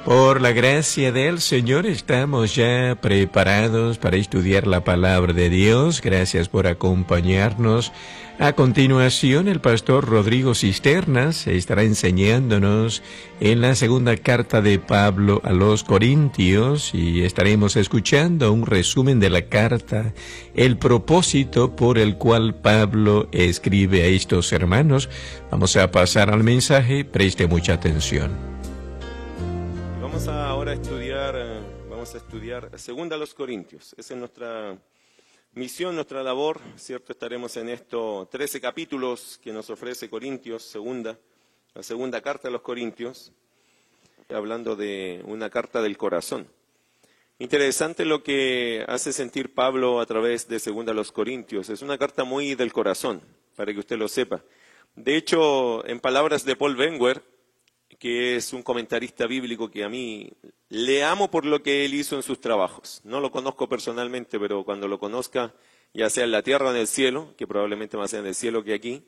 Por la gracia del Señor estamos ya preparados para estudiar la palabra de Dios. Gracias por acompañarnos. A continuación, el pastor Rodrigo Cisternas estará enseñándonos en la segunda carta de Pablo a los Corintios y estaremos escuchando un resumen de la carta, el propósito por el cual Pablo escribe a estos hermanos. Vamos a pasar al mensaje, preste mucha atención. Vamos a estudiar segunda a los Corintios. Esa es nuestra misión, nuestra labor, ¿cierto? Estaremos en estos 13 capítulos que nos ofrece Corintios, la segunda carta a los Corintios, hablando de una carta del corazón. Interesante lo que hace sentir Pablo a través de segunda a los Corintios. Es una carta muy del corazón, para que usted lo sepa. De hecho, en palabras de Paul Wenger, que es un comentarista bíblico que a mí le amo por lo que él hizo en sus trabajos. No lo conozco personalmente, pero cuando lo conozca, ya sea en la tierra o en el cielo, que probablemente más sea en el cielo que aquí,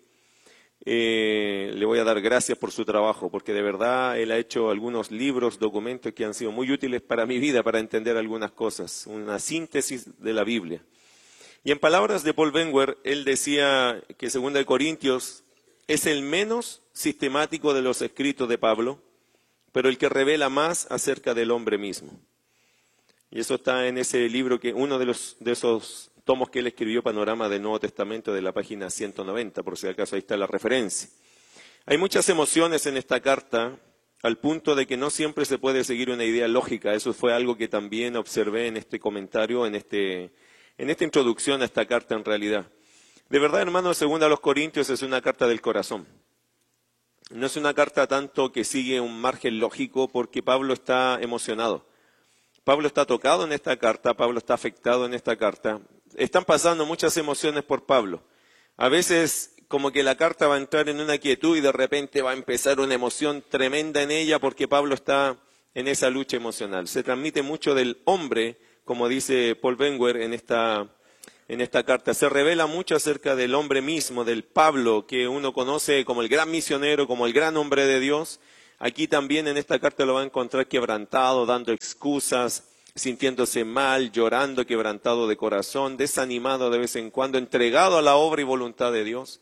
le voy a dar gracias por su trabajo, porque de verdad él ha hecho algunos libros, documentos que han sido muy útiles para mi vida, para entender algunas cosas, una síntesis de la Biblia. Y en palabras de Paul Wenger, él decía que 2 Corintios es el menos sistemático de los escritos de Pablo, pero el que revela más acerca del hombre mismo. Y eso está en ese libro, que uno de esos tomos que él escribió, Panorama del Nuevo Testamento, de la página 190, por si acaso ahí está la referencia. Hay muchas emociones en esta carta, al punto de que no siempre se puede seguir una idea lógica. Eso fue algo que también observé en este comentario, en esta introducción a esta carta en realidad. De verdad, hermanos, 2 Corintios es una carta del corazón. No es una carta tanto que sigue un margen lógico, porque Pablo está emocionado. Pablo está tocado en esta carta, Pablo está afectado en esta carta. Están pasando muchas emociones por Pablo. A veces como que la carta va a entrar en una quietud y de repente va a empezar una emoción tremenda en ella, porque Pablo está en esa lucha emocional. Se transmite mucho del hombre, como dice Paul Wenger en esta carta. Se revela mucho acerca del hombre mismo, del Pablo, que uno conoce como el gran misionero, como el gran hombre de Dios. Aquí también en esta carta lo va a encontrar quebrantado, dando excusas, sintiéndose mal, llorando, quebrantado de corazón, desanimado de vez en cuando, entregado a la obra y voluntad de Dios.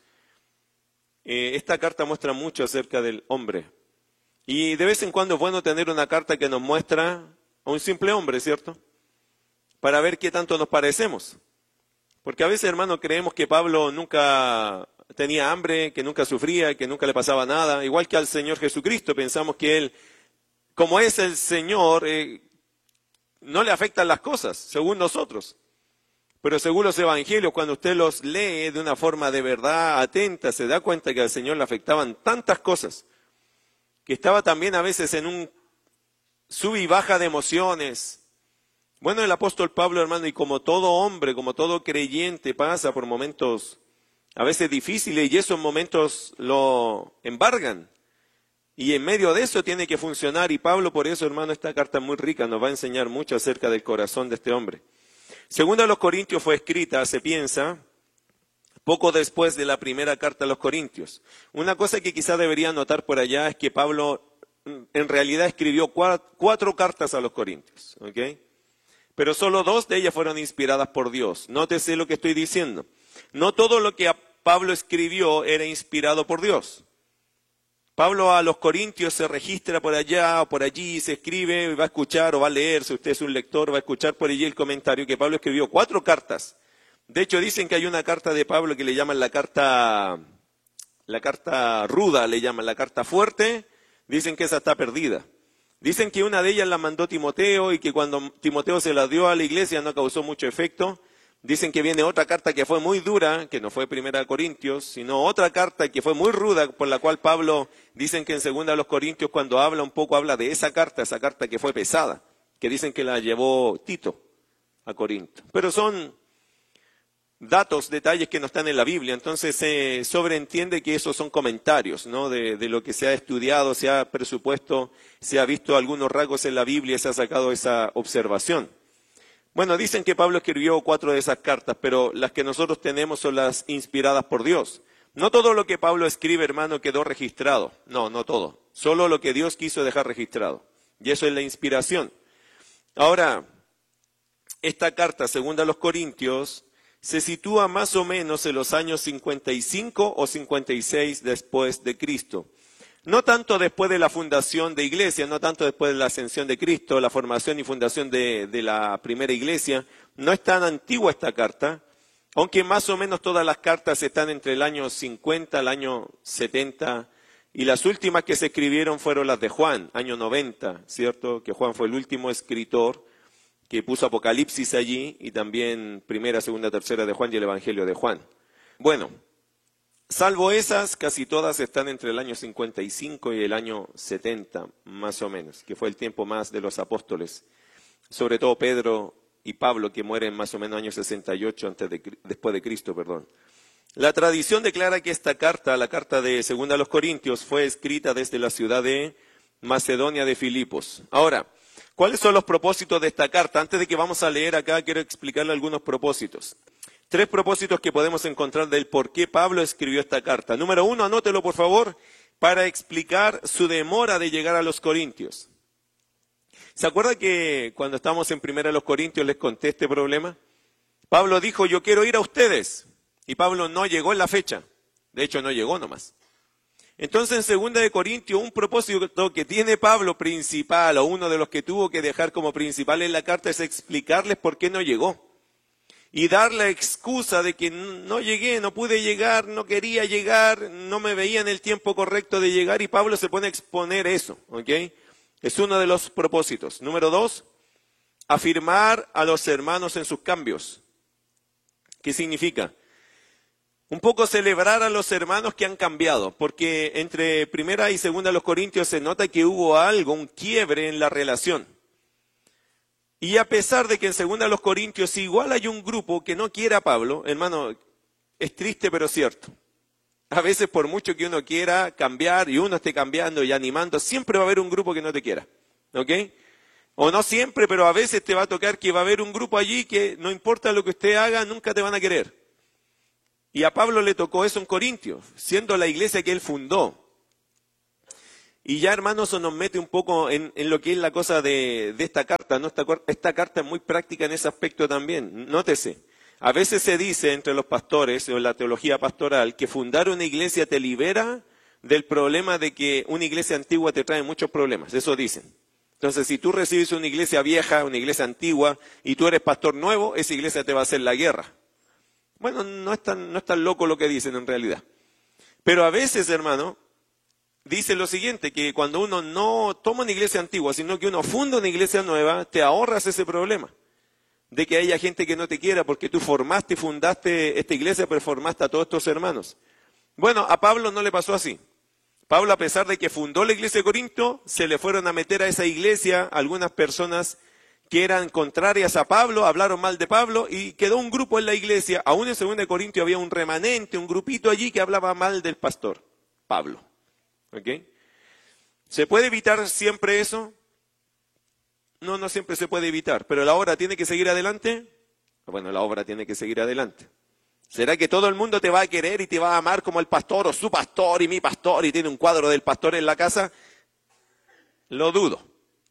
Esta carta muestra mucho acerca del hombre. Y de vez en cuando es bueno tener una carta que nos muestra a un simple hombre, ¿cierto? Para ver qué tanto nos parecemos. Porque a veces, hermano, creemos que Pablo nunca tenía hambre, que nunca sufría, que nunca le pasaba nada. Igual que al Señor Jesucristo, pensamos que Él, como es el Señor, no le afectan las cosas, según nosotros. Pero según los evangelios, cuando usted los lee de una forma de verdad atenta, se da cuenta que al Señor le afectaban tantas cosas, que estaba también a veces en un sub y baja de emociones. Bueno, el apóstol Pablo, hermano, y como todo hombre, como todo creyente, pasa por momentos a veces difíciles, y esos momentos lo embargan. Y en medio de eso tiene que funcionar, y Pablo, por eso, hermano, esta carta es muy rica, nos va a enseñar mucho acerca del corazón de este hombre. Segunda a los Corintios fue escrita, se piensa, poco después de la primera carta a los Corintios. Una cosa que quizá debería notar por allá es que Pablo en realidad escribió cuatro cartas a los Corintios, ¿ok? Pero solo 2 de ellas fueron inspiradas por Dios. Nótese lo que estoy diciendo. No todo lo que Pablo escribió era inspirado por Dios. Pablo a los Corintios se registra por allá o por allí, se escribe, va a escuchar o va a leer, si usted es un lector, va a escuchar por allí el comentario que Pablo escribió 4 cartas. De hecho, dicen que hay una carta de Pablo que le llaman la carta ruda, le llaman la carta fuerte. Dicen que esa está perdida. Dicen que una de ellas la mandó Timoteo y que cuando Timoteo se la dio a la iglesia no causó mucho efecto. Dicen que viene otra carta que fue muy dura, que no fue 1 Corintios, sino otra carta que fue muy ruda, por la cual Pablo, dicen que en 2 Corintios cuando habla un poco, habla de esa carta que fue pesada, que dicen que la llevó Tito a Corinto. Pero son datos, detalles que no están en la Biblia, entonces se sobreentiende que esos son comentarios, ¿no? De lo que se ha estudiado, se ha presupuesto, se ha visto algunos rasgos en la Biblia, se ha sacado esa observación. Bueno, dicen que Pablo escribió 4 de esas cartas, pero las que nosotros tenemos son las inspiradas por Dios. No todo lo que Pablo escribe, hermano, quedó registrado. No todo. Solo lo que Dios quiso dejar registrado. Y eso es la inspiración. Ahora, esta carta, segunda a los Corintios, se sitúa más o menos en los años 55 o 56 después de Cristo. No tanto después de la fundación de iglesia, no tanto después de la ascensión de Cristo, la formación y fundación de la primera iglesia. No es tan antigua esta carta, aunque más o menos todas las cartas están entre el año 50 al año 70, y las últimas que se escribieron fueron las de Juan, año 90, ¿cierto? Que Juan fue el último escritor que puso Apocalipsis allí, y también primera, segunda, tercera de Juan y el Evangelio de Juan. Bueno, salvo esas, casi todas están entre el año 55 y el año 70, más o menos, que fue el tiempo más de los apóstoles. Sobre todo Pedro y Pablo, que mueren más o menos en el año 68 después de Cristo, perdón. La tradición declara que esta carta, la carta de segunda a los Corintios, fue escrita desde la ciudad de Macedonia de Filipos. Ahora, ¿cuáles son los propósitos de esta carta? Antes de que vamos a leer acá, quiero explicarle algunos propósitos. 3 propósitos que podemos encontrar del por qué Pablo escribió esta carta. Número 1, anótelo por favor, para explicar su demora de llegar a los Corintios. ¿Se acuerda que cuando estábamos en primera a los Corintios les conté este problema? Pablo dijo, yo quiero ir a ustedes. Y Pablo no llegó en la fecha. De hecho, no llegó nomás. Entonces, en segunda de Corintios, un propósito que tiene Pablo principal, o uno de los que tuvo que dejar como principal en la carta, es explicarles por qué no llegó. Y dar la excusa de que no llegué, no pude llegar, no quería llegar, no me veía en el tiempo correcto de llegar, y Pablo se pone a exponer eso, ¿ok? Es uno de los propósitos. Número 2, afirmar a los hermanos en sus cambios. ¿Qué significa? Un poco celebrar a los hermanos que han cambiado, porque entre primera y segunda de los Corintios se nota que hubo algo, un quiebre en la relación. Y a pesar de que en segunda de los Corintios igual hay un grupo que no quiere a Pablo, hermano, es triste pero cierto. A veces por mucho que uno quiera cambiar y uno esté cambiando y animando, siempre va a haber un grupo que no te quiera, ¿ok? O no siempre, pero a veces te va a tocar que va a haber un grupo allí que no importa lo que usted haga, nunca te van a querer. Y a Pablo le tocó eso en Corintios, siendo la iglesia que él fundó. Y ya, hermanos, eso nos mete un poco en lo que es la cosa de esta carta, ¿no? Esta carta es muy práctica en ese aspecto también. Nótese, a veces se dice entre los pastores o en la teología pastoral que fundar una iglesia te libera del problema de que una iglesia antigua te trae muchos problemas. Eso dicen. Entonces, si tú recibes una iglesia vieja, una iglesia antigua, y tú eres pastor nuevo, esa iglesia te va a hacer la guerra. Bueno, no es tan loco lo que dicen en realidad. Pero a veces, hermano, dice lo siguiente, que cuando uno no toma una iglesia antigua, sino que uno funda una iglesia nueva, te ahorras ese problema de que haya gente que no te quiera porque tú formaste y fundaste esta iglesia, pero formaste a todos estos hermanos. Bueno, a Pablo no le pasó así. Pablo, a pesar de que fundó la iglesia de Corinto, se le fueron a meter a esa iglesia algunas personas que eran contrarias a Pablo, hablaron mal de Pablo, y quedó un grupo en la iglesia. Aún en 2 Corintios había un remanente, un grupito allí que hablaba mal del pastor, Pablo. ¿Ok? ¿Se puede evitar siempre eso? No, no siempre se puede evitar, pero la obra tiene que seguir adelante. Bueno, la obra tiene que seguir adelante. ¿Será que todo el mundo te va a querer y te va a amar como el pastor o su pastor y mi pastor y tiene un cuadro del pastor en la casa? Lo dudo.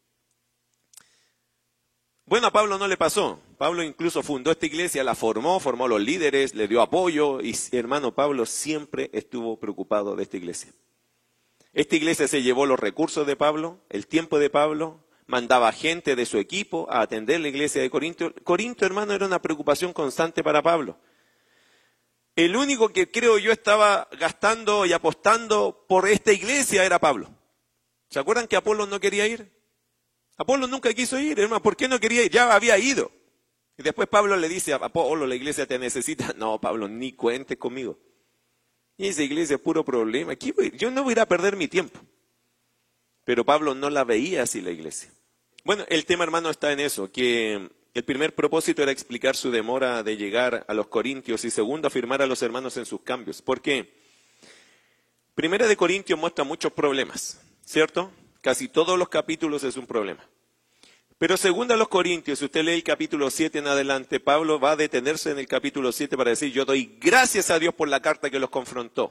Bueno, a Pablo no le pasó. Pablo incluso fundó esta iglesia, la formó los líderes, le dio apoyo y hermano Pablo siempre estuvo preocupado de esta iglesia. Esta iglesia se llevó los recursos de Pablo, el tiempo de Pablo, mandaba gente de su equipo a atender la iglesia de Corinto. Corinto, hermano, era una preocupación constante para Pablo. El único que creo yo estaba gastando y apostando por esta iglesia era Pablo. ¿Se acuerdan que Apolo no quería ir? Apolo nunca quiso ir, hermano. ¿Por qué no quería ir? Ya había ido. Y después Pablo le dice a Apolo, la iglesia te necesita. No, Pablo, ni cuentes conmigo. Y esa iglesia es puro problema. Yo no voy a ir a perder mi tiempo. Pero Pablo no la veía así la iglesia. Bueno, el tema, hermano, está en eso, que el primer propósito era explicar su demora de llegar a los Corintios y segundo, afirmar a los hermanos en sus cambios. ¿Por qué? Primera de Corintios muestra muchos problemas, ¿cierto? Casi todos los capítulos es un problema. Pero según a los Corintios, si usted lee el capítulo 7 en adelante, Pablo va a detenerse en el capítulo 7 para decir, yo doy gracias a Dios por la carta que los confrontó.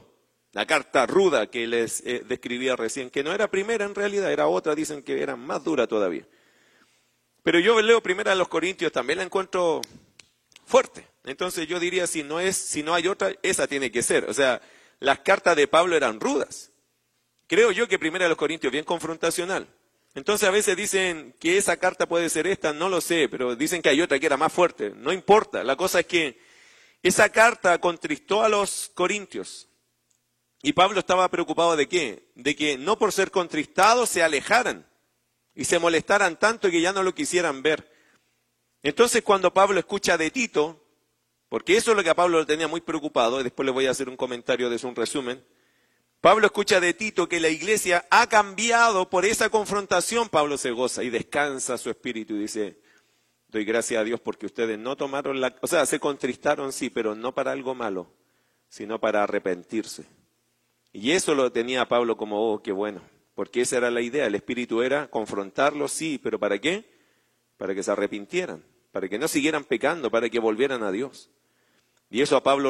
La carta ruda que les describía recién, que no era primera en realidad, era otra, dicen que era más dura todavía. Pero yo leo primera a los Corintios, también la encuentro fuerte. Entonces yo diría, si no hay otra, esa tiene que ser. O sea, las cartas de Pablo eran rudas. Creo yo que primera a los Corintios, bien confrontacional. Entonces a veces dicen que esa carta puede ser esta, no lo sé, pero dicen que hay otra que era más fuerte. No importa, la cosa es que esa carta contristó a los corintios. Y Pablo estaba preocupado ¿de qué? De que no por ser contristados se alejaran y se molestaran tanto que ya no lo quisieran ver. Entonces cuando Pablo escucha de Tito, porque eso es lo que a Pablo lo tenía muy preocupado, y después le voy a hacer un comentario de eso, un resumen. Pablo escucha de Tito que la iglesia ha cambiado por esa confrontación. Pablo se goza y descansa su espíritu y dice, doy gracias a Dios porque ustedes no tomaron o sea, se contristaron sí, pero no para algo malo, sino para arrepentirse. Y eso lo tenía Pablo como, oh, qué bueno, porque esa era la idea. El espíritu era confrontarlos, sí, pero ¿para qué? Para que se arrepintieran, para que no siguieran pecando, para que volvieran a Dios. Y eso a Pablo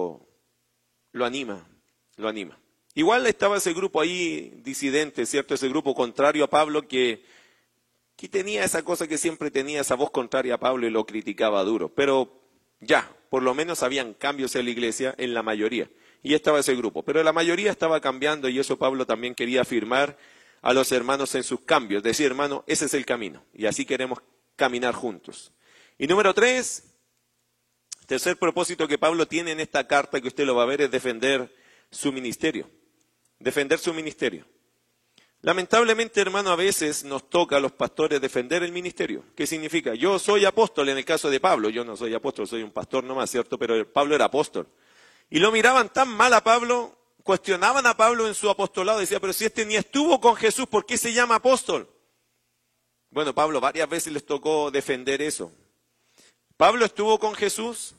lo anima. Igual estaba ese grupo ahí disidente, ¿cierto? Ese grupo contrario a Pablo que tenía esa cosa que siempre tenía, esa voz contraria a Pablo y lo criticaba duro. Pero ya, por lo menos habían cambios en la iglesia, en la mayoría. Y estaba ese grupo. Pero la mayoría estaba cambiando y eso Pablo también quería afirmar a los hermanos en sus cambios. Decir, hermano, ese es el camino. Y así queremos caminar juntos. Y número 3, tercer propósito que Pablo tiene en esta carta, que usted lo va a ver, es defender su ministerio. Defender su ministerio. Lamentablemente, hermano, a veces nos toca a los pastores defender el ministerio. ¿Qué significa? Yo soy apóstol en el caso de Pablo. Yo no soy apóstol, soy un pastor nomás, ¿cierto? Pero Pablo era apóstol. Y lo miraban tan mal a Pablo, cuestionaban a Pablo en su apostolado. Decía, pero si este ni estuvo con Jesús, ¿por qué se llama apóstol? Bueno, Pablo varias veces les tocó defender eso. Pablo estuvo con Jesús.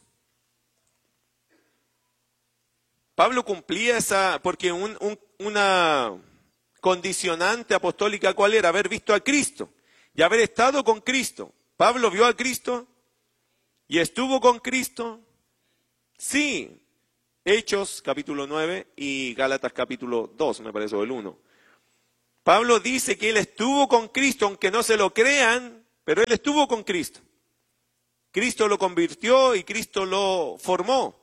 Pablo cumplía porque una condicionante apostólica, ¿cuál era? Haber visto a Cristo y haber estado con Cristo. ¿Pablo vio a Cristo y estuvo con Cristo? Sí. Hechos capítulo 9 y Gálatas capítulo 2, me parece, o el 1. Pablo dice que él estuvo con Cristo, aunque no se lo crean, pero él estuvo con Cristo. Cristo lo convirtió y Cristo lo formó.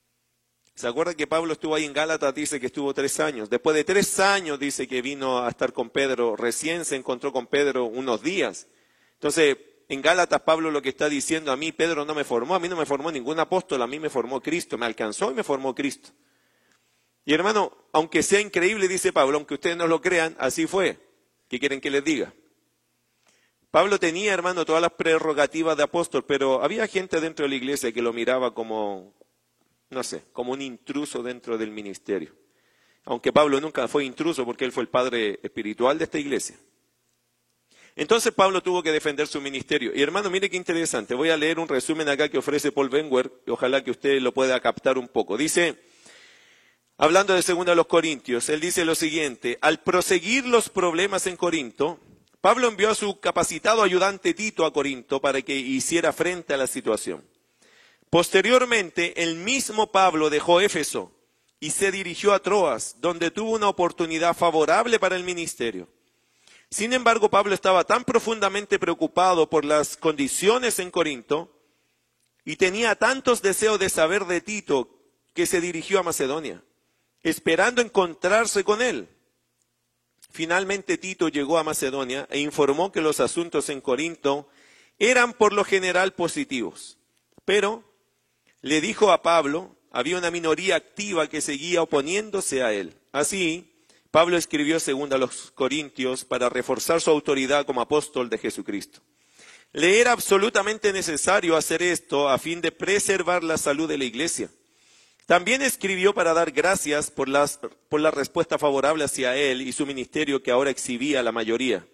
¿Se acuerda que Pablo estuvo ahí en Gálatas? Dice que estuvo 3 años. Después de 3 años dice que vino a estar con Pedro. Recién se encontró con Pedro unos días. Entonces, en Gálatas Pablo lo que está diciendo, a mí Pedro no me formó, a mí no me formó ningún apóstol, a mí me formó Cristo, me alcanzó y me formó Cristo. Y hermano, aunque sea increíble, dice Pablo, aunque ustedes no lo crean, así fue. ¿Qué quieren que les diga? Pablo tenía, hermano, todas las prerrogativas de apóstol, pero había gente dentro de la iglesia que lo miraba como, no sé, como un intruso dentro del ministerio. Aunque Pablo nunca fue intruso porque él fue el padre espiritual de esta iglesia. Entonces Pablo tuvo que defender su ministerio. Y hermano, mire qué interesante. Voy a leer un resumen acá que ofrece Paul Benwer y ojalá que usted lo pueda captar un poco. Dice, hablando de 2 Corintios, él dice lo siguiente: al proseguir los problemas en Corinto, Pablo envió a su capacitado ayudante Tito a Corinto para que hiciera frente a la situación. Posteriormente, el mismo Pablo dejó Éfeso y se dirigió a Troas, donde tuvo una oportunidad favorable para el ministerio. Sin embargo, Pablo estaba tan profundamente preocupado por las condiciones en Corinto y tenía tantos deseos de saber de Tito que se dirigió a Macedonia, esperando encontrarse con él. Finalmente Tito llegó a Macedonia e informó que los asuntos en Corinto eran por lo general positivos. Pero le dijo a Pablo, había una minoría activa que seguía oponiéndose a él. Así, Pablo escribió 2 Corintios para reforzar su autoridad como apóstol de Jesucristo. Le era absolutamente necesario hacer esto a fin de preservar la salud de la iglesia. También escribió para dar gracias por la respuesta favorable hacia él y su ministerio que ahora exhibía la mayoría.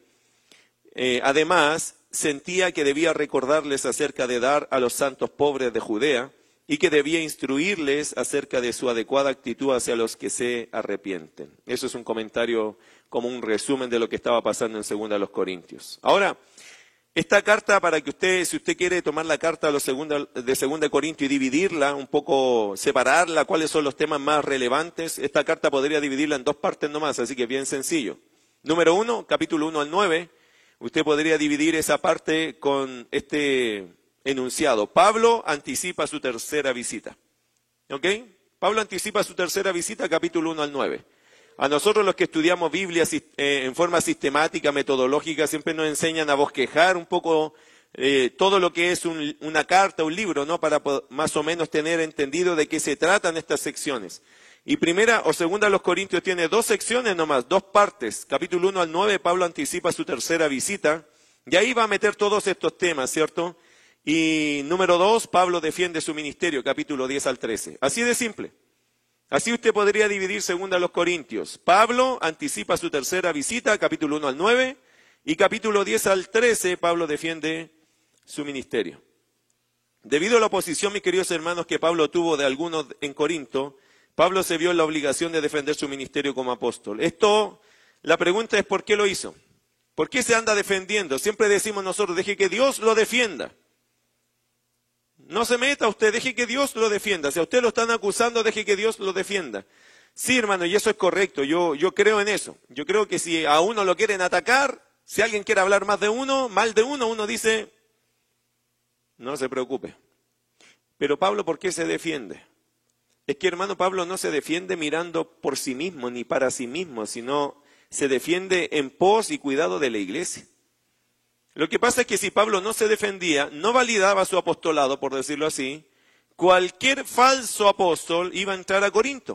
Además, sentía que debía recordarles acerca de dar a los santos pobres de Judea y que debía instruirles acerca de su adecuada actitud hacia los que se arrepienten. Eso es un comentario como un resumen de lo que estaba pasando en 2 Corintios. Ahora, Esta carta, para que usted, si usted quiere tomar la carta de 2 Corintios y dividirla, un poco separarla, cuáles son los temas más relevantes, esta carta podría dividirla en 2 partes nomás, así que es bien sencillo. Número 1, capítulo 1 al 9, usted podría dividir esa parte con este enunciado. Pablo anticipa su tercera visita. ¿Ok? Pablo anticipa su tercera visita, capítulo 1 al 9. A nosotros los que estudiamos Biblia en forma sistemática, metodológica, siempre nos enseñan a bosquejar un poco todo lo que es una carta, un libro, ¿no? Para más o menos tener entendido de qué se tratan estas secciones. Y primera o segunda los Corintios tiene 2 secciones nomás, 2 partes. Capítulo 1 al 9, Pablo anticipa su tercera visita. Y ahí va a meter todos estos temas, ¿cierto? Y número 2, Pablo defiende su ministerio, capítulo 10 al 13. Así de simple. Así usted podría dividir segunda los Corintios. Pablo anticipa su tercera visita, capítulo 1 al 9, y capítulo 10 al 13, Pablo defiende su ministerio. Debido a la oposición, mis queridos hermanos, que Pablo tuvo de algunos en Corinto, Pablo se vio en la obligación de defender su ministerio como apóstol. La pregunta es, ¿por qué lo hizo? ¿Por qué se anda defendiendo? Siempre decimos nosotros, deje que Dios lo defienda. No se meta usted, deje que Dios lo defienda. Si a usted lo están acusando, deje que Dios lo defienda. Sí, hermano, y eso es correcto. Yo creo en eso. Yo creo que si a uno lo quieren atacar, si alguien quiere hablar mal de uno, uno dice, no se preocupe. Pero Pablo, ¿por qué se defiende? Es que, hermano, Pablo no se defiende mirando por sí mismo ni para sí mismo, sino se defiende en pos y cuidado de la iglesia. Lo que pasa es que si Pablo no se defendía, no validaba su apostolado, por decirlo así, cualquier falso apóstol iba a entrar a Corinto.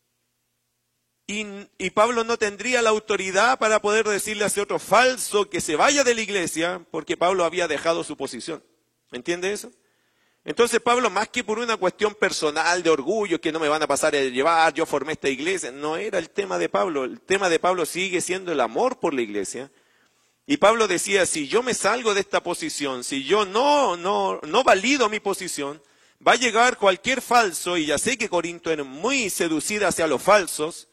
Y Pablo no tendría la autoridad para poder decirle a ese otro falso que se vaya de la iglesia, porque Pablo había dejado su posición. ¿Entiende eso? Entonces Pablo, más que por una cuestión personal de orgullo, que no me van a pasar a llevar, yo formé esta iglesia, no era el tema de Pablo. El tema de Pablo sigue siendo el amor por la iglesia. Y Pablo decía, si yo me salgo de esta posición, si yo no valido mi posición, va a llegar cualquier falso, y ya sé que Corinto era muy seducida hacia los falsos,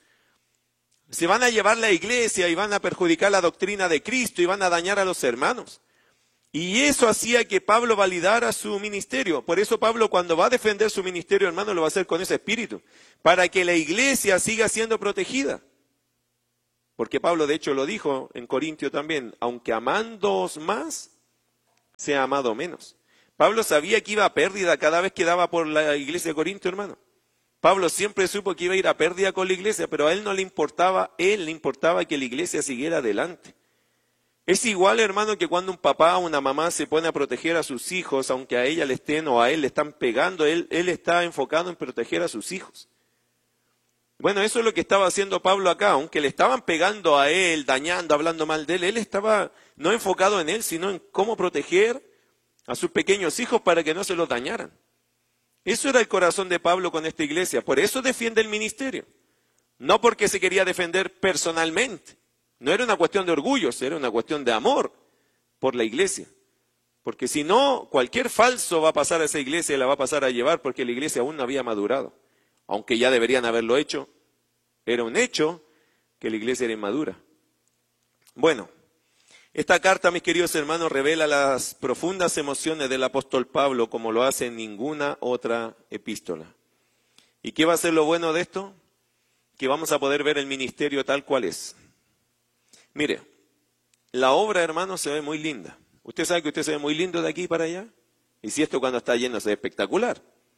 se van a llevar la iglesia y van a perjudicar la doctrina de Cristo y van a dañar a los hermanos. Y eso hacía que Pablo validara su ministerio. Por eso Pablo, cuando va a defender su ministerio, hermano, lo va a hacer con ese espíritu, para que la iglesia siga siendo protegida. Porque Pablo, de hecho, lo dijo en Corintio también, aunque amándoos más, sea amado menos. Pablo sabía que iba a pérdida cada vez que daba por la iglesia de Corinto, hermano. Pablo siempre supo que iba a ir a pérdida con la iglesia, pero a él no le importaba, le importaba que la iglesia siguiera adelante. Es igual, hermano, que cuando un papá o una mamá se pone a proteger a sus hijos, aunque a ella le estén o a él le están pegando, él está enfocado en proteger a sus hijos. Bueno, eso es lo que estaba haciendo Pablo acá, aunque le estaban pegando a él, dañando, hablando mal de él estaba no enfocado en él, sino en cómo proteger a sus pequeños hijos para que no se los dañaran. Eso era el corazón de Pablo con esta iglesia, por eso defiende el ministerio, no porque se quería defender personalmente, no era una cuestión de orgullo, era una cuestión de amor por la iglesia, porque si no, cualquier falso va a pasar a esa iglesia y la va a pasar a llevar porque la iglesia aún no había madurado. Aunque ya deberían haberlo hecho, era un hecho que la iglesia era inmadura. Bueno, esta carta, mis queridos hermanos, revela las profundas emociones del apóstol Pablo como lo hace en ninguna otra epístola. ¿Y qué va a ser lo bueno de esto? Que vamos a poder ver el ministerio tal cual es. Mire, la obra, hermanos, se ve muy linda. ¿Usted sabe que usted se ve muy lindo de aquí para allá? Y si esto cuando está lleno se ve espectacular.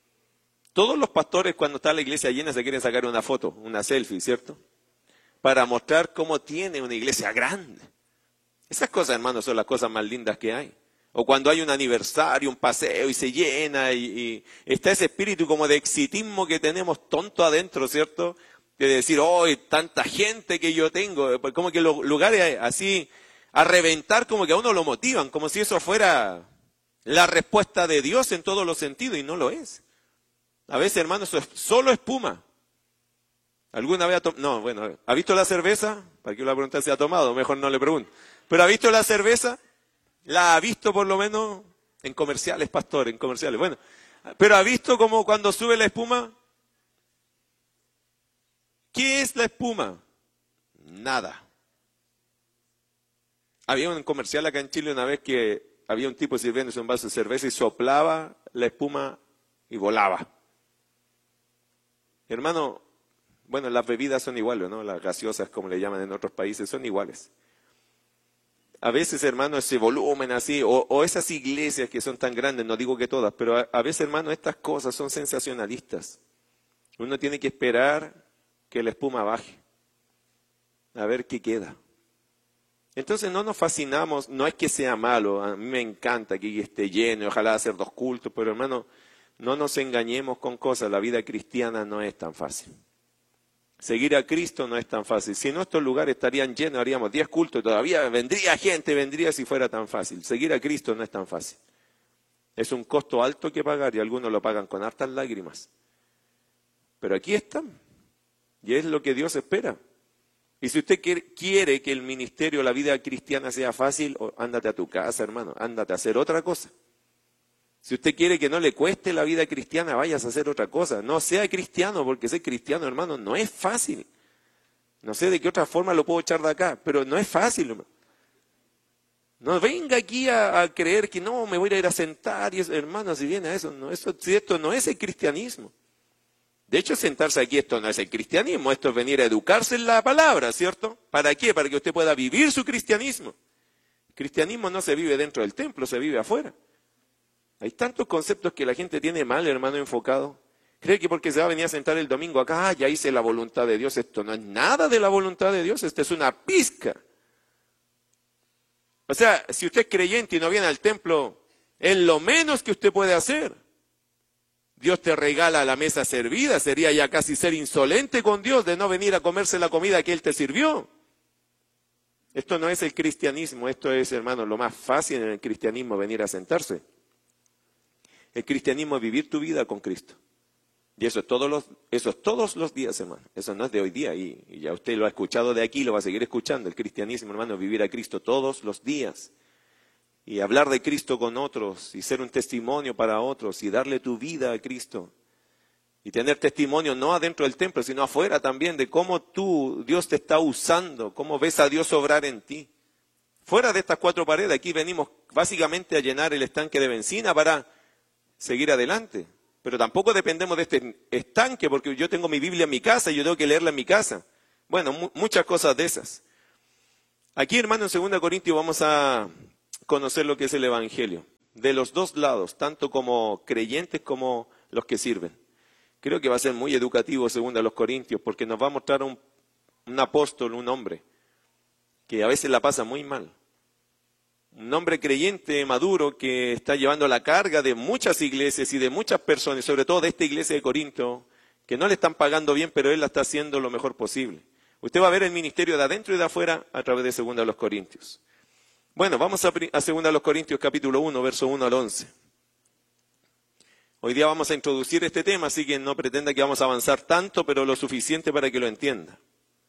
Todos los pastores cuando está la iglesia llena se quieren sacar una foto, una selfie, ¿cierto? Para mostrar cómo tiene una iglesia grande. Esas cosas, hermanos, son las cosas más lindas que hay. O cuando hay un aniversario, un paseo y se llena y está ese espíritu como de exitismo que tenemos tonto adentro, ¿cierto? De decir, tanta gente que yo tengo. Como que los lugares así a reventar como que a uno lo motivan, como si eso fuera la respuesta de Dios en todos los sentidos y no lo es. A veces, hermanos, eso es solo espuma. ¿Alguna vez ha visto la cerveza? ¿Para qué le preguntar si ha tomado? Mejor no le pregunto. ¿Pero ha visto la cerveza? ¿La ha visto por lo menos en comerciales, pastor? En comerciales, bueno. ¿Pero ha visto como cuando sube la espuma? ¿Qué es la espuma? Nada. Había un comercial acá en Chile una vez que había un tipo sirviéndose un vaso de cerveza y soplaba la espuma y volaba. Hermano, bueno, las bebidas son iguales, ¿no? Las gaseosas, como le llaman en otros países, son iguales. A veces, hermano, ese volumen así, o esas iglesias que son tan grandes, no digo que todas, pero a veces, hermano, estas cosas son sensacionalistas. Uno tiene que esperar que la espuma baje, a ver qué queda. Entonces no nos fascinamos, no es que sea malo, a mí me encanta que esté lleno, ojalá hacer 2 cultos, pero hermano, no nos engañemos con cosas, la vida cristiana no es tan fácil. Seguir a Cristo no es tan fácil. Si no, estos lugares estarían llenos, haríamos 10 cultos, todavía vendría gente, vendría si fuera tan fácil. Seguir a Cristo no es tan fácil. Es un costo alto que pagar y algunos lo pagan con hartas lágrimas. Pero aquí están, y es lo que Dios espera. Y si usted quiere que el ministerio, la vida cristiana sea fácil, ándate a tu casa, hermano, ándate a hacer otra cosa. Si usted quiere que no le cueste la vida cristiana, vayas a hacer otra cosa. No sea cristiano, porque ser cristiano, hermano, no es fácil. No sé de qué otra forma lo puedo echar de acá, pero no es fácil, hermano. No venga aquí a creer que no, me voy a ir a sentar, y eso, hermano, si viene a eso, no, esto no es el cristianismo. De hecho, sentarse aquí, esto no es el cristianismo, esto es venir a educarse en la palabra, ¿cierto? ¿Para qué? Para que usted pueda vivir su cristianismo. El cristianismo no se vive dentro del templo, se vive afuera. Hay tantos conceptos que la gente tiene mal, hermano, enfocado. Cree que porque se va a venir a sentar el domingo acá, ya hice la voluntad de Dios. Esto no es nada de la voluntad de Dios, esto es una pizca. O sea, si usted es creyente y no viene al templo, es lo menos que usted puede hacer. Dios te regala la mesa servida, sería ya casi ser insolente con Dios de no venir a comerse la comida que Él te sirvió. Esto no es el cristianismo, esto es, hermano, lo más fácil en el cristianismo, venir a sentarse. El cristianismo es vivir tu vida con Cristo. Y eso es todos los días, hermano. Eso no es de hoy día. Y ya usted lo ha escuchado de aquí, lo va a seguir escuchando. El cristianismo, hermano, es vivir a Cristo todos los días. Y hablar de Cristo con otros, y ser un testimonio para otros, y darle tu vida a Cristo. Y tener testimonio no adentro del templo, sino afuera también, de cómo Dios te está usando, cómo ves a Dios obrar en ti. Fuera de estas 4 paredes, aquí venimos básicamente a llenar el estanque de benzina para seguir adelante. Pero tampoco dependemos de este estanque, porque yo tengo mi Biblia en mi casa y yo tengo que leerla en mi casa. Bueno, muchas cosas de esas. Aquí, hermano, en 2 Corintios vamos a conocer lo que es el Evangelio. De los 2 lados, tanto como creyentes como los que sirven. Creo que va a ser muy educativo 2 Corintios, porque nos va a mostrar un apóstol, un hombre, que a veces la pasa muy mal. Un hombre creyente, maduro, que está llevando la carga de muchas iglesias y de muchas personas, sobre todo de esta iglesia de Corinto, que no le están pagando bien, pero él la está haciendo lo mejor posible. Usted va a ver el ministerio de adentro y de afuera a través de 2 Corintios. Bueno, vamos a 2 Corintios capítulo 1, verso 1 al 11. Hoy día vamos a introducir este tema, así que no pretenda que vamos a avanzar tanto, pero lo suficiente para que lo entienda.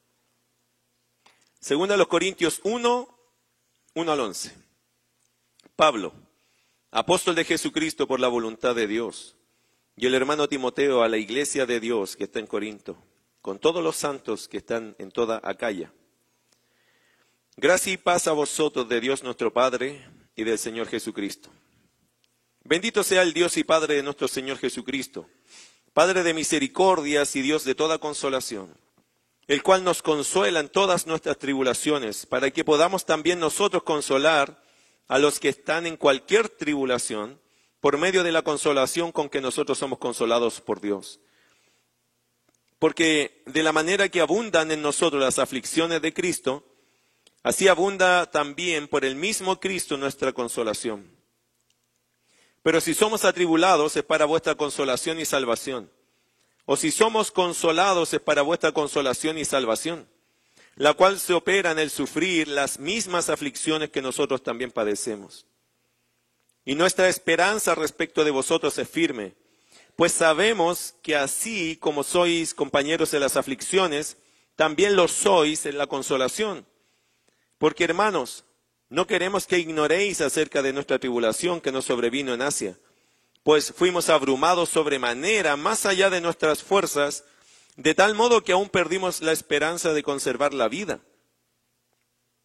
2 Corintios 1, 1 al 11. Pablo, apóstol de Jesucristo por la voluntad de Dios, y el hermano Timoteo a la iglesia de Dios que está en Corinto, con todos los santos que están en toda Acaya. Gracia y paz a vosotros de Dios nuestro Padre y del Señor Jesucristo. Bendito sea el Dios y Padre de nuestro Señor Jesucristo, Padre de misericordias y Dios de toda consolación, el cual nos consuela en todas nuestras tribulaciones, para que podamos también nosotros consolar a los que están en cualquier tribulación, por medio de la consolación con que nosotros somos consolados por Dios. Porque de la manera que abundan en nosotros las aflicciones de Cristo, así abunda también por el mismo Cristo nuestra consolación. Pero si somos atribulados es para vuestra consolación y salvación. O si somos consolados es para vuestra consolación y salvación, la cual se opera en el sufrir las mismas aflicciones que nosotros también padecemos. Y nuestra esperanza respecto de vosotros es firme, pues sabemos que así como sois compañeros en las aflicciones, también lo sois en la consolación. Porque, hermanos, no queremos que ignoréis acerca de nuestra tribulación que nos sobrevino en Asia, pues fuimos abrumados sobremanera, más allá de nuestras fuerzas, de tal modo que aún perdimos la esperanza de conservar la vida.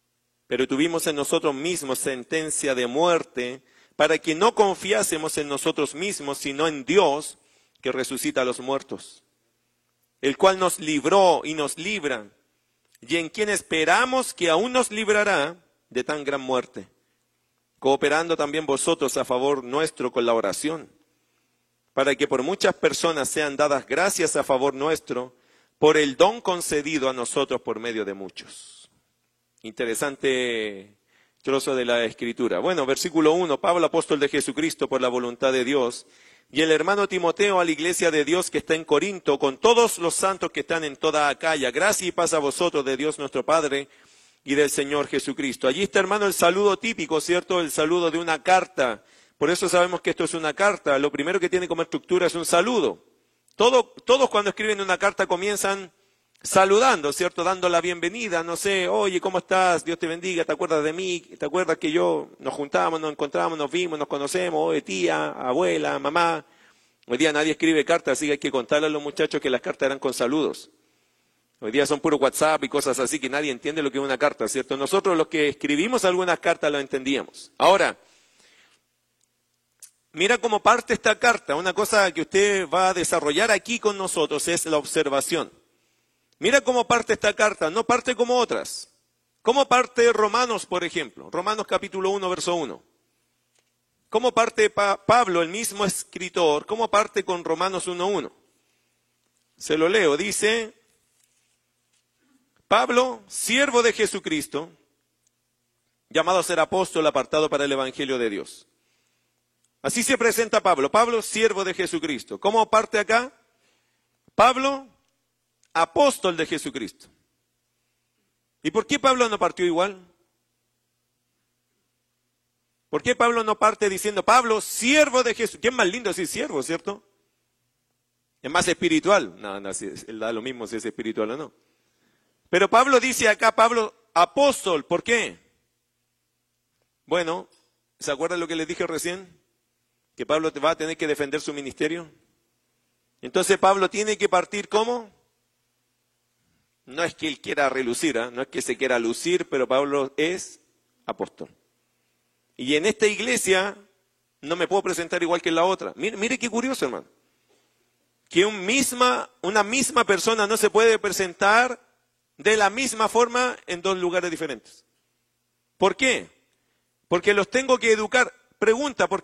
pero tuvimos en nosotros mismos sentencia de muerte, para que no confiásemos en nosotros mismos, sino en Dios, que resucita a los muertos, el cual nos libró y nos libra, y en quien esperamos que aún nos librará de tan gran muerte, cooperando también vosotros a favor nuestro con la oración, para que por muchas personas sean dadas gracias a favor nuestro, por el don concedido a nosotros por medio de muchos. Interesante trozo de la Escritura. Bueno, versículo 1, Pablo, apóstol de Jesucristo por la voluntad de Dios, y el hermano Timoteo a la iglesia de Dios que está en Corinto, con todos los santos que están en toda Acaya. Gracia y paz a vosotros de Dios nuestro Padre y del Señor Jesucristo. Allí está, hermano, el saludo típico, ¿cierto? El saludo de una carta. Por eso sabemos que esto es una carta. Lo primero que tiene como estructura es un saludo. Todos cuando escriben una carta comienzan saludando, ¿cierto? Dando la bienvenida, no sé, oye, ¿cómo estás? Dios te bendiga, ¿te acuerdas de mí? ¿Te acuerdas que nos juntábamos, nos encontramos, nos vimos, nos conocemos? Oye, tía, abuela, mamá. Hoy día nadie escribe cartas, así que hay que contarle a los muchachos que las cartas eran con saludos. Hoy día son puro WhatsApp y cosas así que nadie entiende lo que es una carta, ¿cierto? Nosotros los que escribimos algunas cartas lo entendíamos. Ahora, mira cómo parte esta carta. Una cosa que usted va a desarrollar aquí con nosotros es la observación. Mira cómo parte esta carta, no parte como otras. ¿Cómo parte Romanos, por ejemplo? Romanos capítulo 1, verso 1. ¿Cómo parte Pablo, el mismo escritor? ¿Cómo parte con Romanos 1:1? Se lo leo, dice: Pablo, siervo de Jesucristo, llamado a ser apóstol, apartado para el Evangelio de Dios. Así se presenta Pablo. Pablo, siervo de Jesucristo. ¿Cómo parte acá? Pablo, apóstol de Jesucristo. ¿Y por qué Pablo no partió igual? ¿Por qué Pablo no parte diciendo, Pablo, siervo de Jesús? ¿Qué es más lindo decir siervo, cierto? Es más espiritual. No, él da lo mismo si es espiritual o no. Pero Pablo dice acá, Pablo, apóstol. ¿Por qué? Bueno, ¿se acuerdan lo que les dije recién? Que Pablo va a tener que defender su ministerio. Entonces Pablo tiene que partir ¿cómo? No es que él quiera relucir, no es que se quiera lucir, pero Pablo es apóstol. Y en esta iglesia no me puedo presentar igual que en la otra. Mire qué curioso, hermano. Que una misma persona no se puede presentar de la misma forma en dos lugares diferentes. ¿Por qué? Porque los tengo que educar. Pregunta, ¿por